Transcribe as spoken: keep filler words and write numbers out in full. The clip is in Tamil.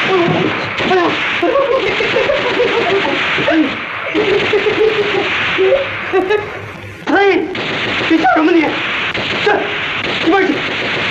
哎呀！嘿，你叫什么你？这，一边去！